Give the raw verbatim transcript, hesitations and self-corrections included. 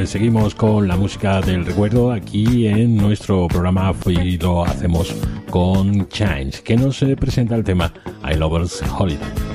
eh, seguimos con la música del recuerdo aquí en nuestro programa y lo hacemos con Change, que nos eh, presenta el tema I Lover's Holiday.